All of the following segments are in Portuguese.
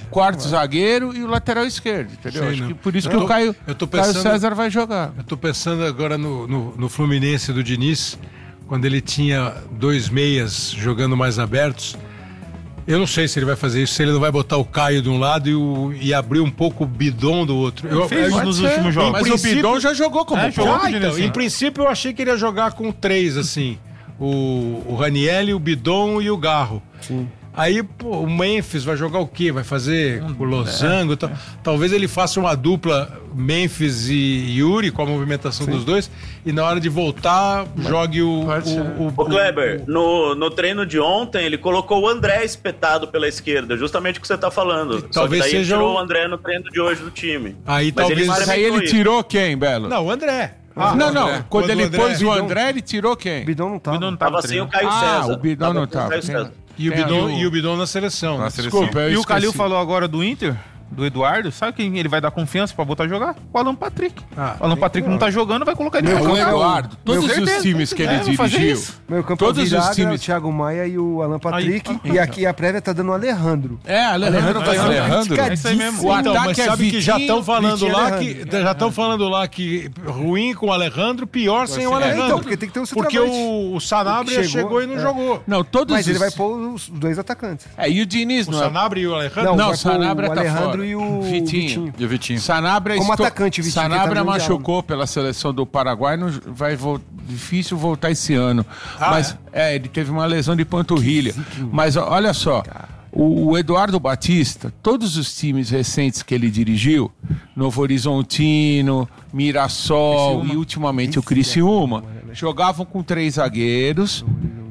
quarto zagueiro e o lateral esquerdo, entendeu? Sim, acho não. que por isso que o Caio César vai jogar. Eu tô pensando agora no Fluminense do Diniz, quando ele tinha 2 meias jogando mais abertos. Eu não sei se ele vai fazer isso, se ele não vai botar o Caio de um lado e abrir um pouco o Bidon do outro. Ele fez nos últimos jogos. Mas o Bidon já jogou como então, em princípio eu achei que ele ia jogar com 3, assim. O Ranieri, o Bidon e o Garro. Sim. Aí, pô, o Memphis vai jogar o quê? Vai fazer o Losango? Talvez ele faça uma dupla Memphis e Yuri com a movimentação dos dois e na hora de voltar jogue o Kleber, no treino de ontem ele colocou o André espetado pela esquerda, justamente o que você tá falando. Talvez daí seja ele tirou o André no treino de hoje do time. Aí mas talvez aí ele tirou quem, Belo? Não, o André. Não. Quando ele pôs o André, ele tirou quem? O Bidon não tava. O Bidon tava sem o Caio César. O Bidon não tava. E o Bidon na seleção. Desculpa, E o Calil falou agora do Inter, do Eduardo, sabe quem ele vai dar confiança pra botar a jogar? O Alan Patrick. O Alan Patrick não tá jogando, vai colocar ele pra O jogar. Eduardo, todos os times que ele dirigiu, Meu campo todos é o Viraga, os times. o Thiago Maia e o Alan Patrick. E aqui a prévia tá dando o Alejandro. Alejandro tá Alejandro. É isso aí mesmo. O Então, ataque mas é sabe que já estão falando Vitinho, lá falando lá que ruim com o Alejandro, pior sem o Alejandro. Então, porque tem que ter um Porque centroavante. o Sanabria chegou e não jogou. Não, todos Mas os... ele vai pôr os 2 atacantes. E o Diniz O não Sanabria e o Alejandro? Não, vai o Sanabria pôr tá o Alejandro fora. e o Vitinho. E o Vitinho. Sanabria Como atacante, Vitinho, que Sanabria tá no machucou pela seleção do Paraguai, não vai difícil voltar esse ano. Mas ele teve uma lesão de panturrilha. Mas olha só, o Eduardo Batista, todos os times recentes que ele dirigiu, Novo Horizontino, Mirassol e ultimamente o Criciúma, jogavam com 3 zagueiros,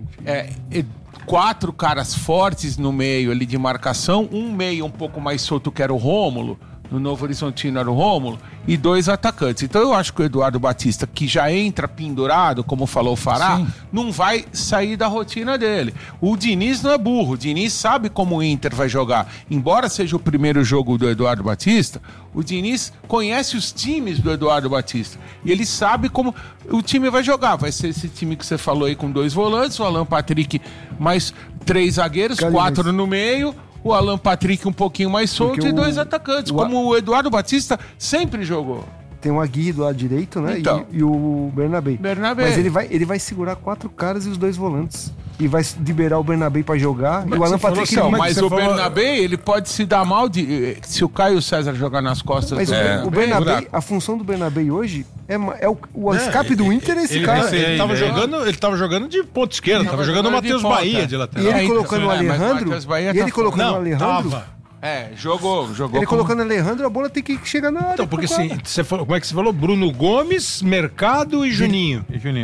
4 caras fortes no meio ali de marcação, um meio um pouco mais solto que era o Rômulo, no Novo Horizontino era o Rômulo, e 2 atacantes. Então eu acho que o Eduardo Batista, que já entra pendurado, como falou o Fará, não vai sair da rotina dele. O Diniz não é burro, o Diniz sabe como o Inter vai jogar. Embora seja o primeiro jogo do Eduardo Batista, o Diniz conhece os times do Eduardo Batista. E ele sabe como o time vai jogar. Vai ser esse time que você falou aí com 2 volantes, o Alan Patrick mais 3 zagueiros, 4 no meio, o Alan Patrick um pouquinho mais solto e 2 atacantes, como o Eduardo Batista sempre jogou. Tem o Aguirre do lado direito, né? Então. E o Bernabé. Bernabé. Mas ele vai segurar 4 caras e os 2 volantes. E vai liberar o Bernabé pra jogar. E o Alan Patrick Não, não. mas o Bernabé, ele pode se dar mal se o Caio César jogar nas costas. Mas o Bernabé, a função do Bernabé hoje é o escape do Inter é esse cara. Ele tava jogando de ponta esquerda, tava jogando o Matheus Bahia de E lateral. ele colocando o Alejandro. Tava. Jogou. Ele colocando o Alejandro, a bola tem que chegar na área. Então, porque assim, como é que você falou? Bruno Gomes, Mercado e Juninho.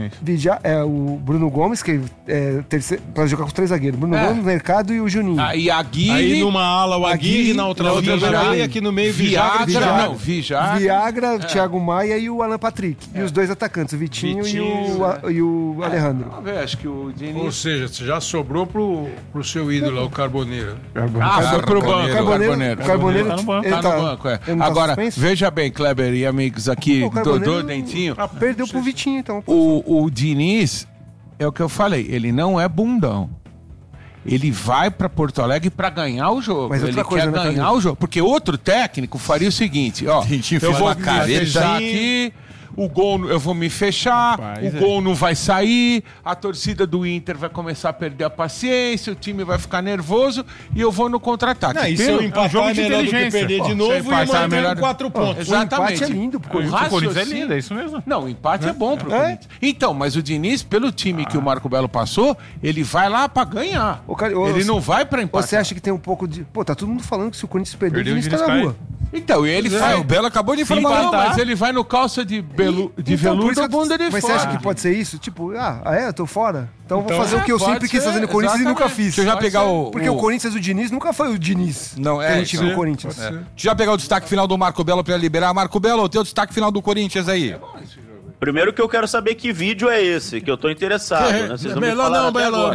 O Bruno Gomes, que é terceiro, pra jogar com os 3 zagueiros. Bruno Gomes, Mercado e o Juninho. E Aguirre. Aí numa ala o Aguirre, na outra o Bernabé, e aqui no meio Viagra. Viagra, Thiago Maia e o Alan Patrick. E os 2 atacantes, o Vitinho e o Alejandro. Acho que o Diniz... Ou seja, já sobrou pro seu ídolo, o Carboneiro. Foi pro banco. Carboneiro tá no banco. Agora, veja bem, Kleber e amigos aqui, Dodô, Dentinho. Perdeu pro Vitinho, então. O Diniz, é o que eu falei, ele não é bundão. Ele vai pra Porto Alegre pra ganhar o jogo. Mas ele quer ganhar o jogo. Porque outro técnico faria o seguinte, eu vou fechar aqui... O gol, eu vou me fechar, o gol não vai sair, a torcida do Inter vai começar a perder a paciência, o time vai ficar nervoso e eu vou no contra-ataque. Isso é um empate jogo de melhor do que inteligência. perder de novo e manter melhor... 4 pontos. Exatamente. O empate é lindo pro O Corinthians é lindo, é isso mesmo. Não, o empate é bom pro Corinthians. Então, mas o Diniz, pelo time que o Marco Belo passou, ele vai lá pra ganhar. Ele não vai pra empatar. Você acha que tem um pouco de... Pô, tá todo mundo falando que se o Corinthians perder, o Diniz tá na cai. rua. Então, ele vai... O Belo acabou de informar. Não, mas ele vai no calça de veludo da bunda de Mas fora. você acha que pode ser isso? Tipo, eu tô fora? Então eu vou fazer o que eu sempre quis fazer no Corinthians e nunca fiz. Deixa eu já pegar Porque o Corinthians do Diniz nunca foi o Diniz. Não, que a gente viu o Corinthians. Deixa eu já pegar o destaque final do Marco Belo pra liberar. Marco Belo, o teu destaque final do Corinthians aí. Primeiro que eu quero saber que vídeo é esse, que eu tô interessado. Né? Vocês não Melhor não, Belo.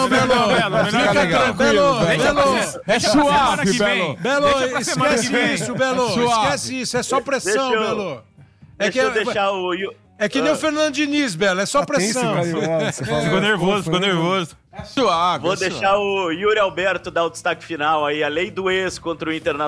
É suave, Belo. Belo, esquece isso, Belo. Esquece isso, é só pressão, Belo. Deixa eu deixar o... É que nem o Fernando Diniz, Belo, é só pressão. Ficou nervoso. É suave. Vou deixar o Yuri Alberto dar o destaque final aí, a lei do ex contra o Internacional.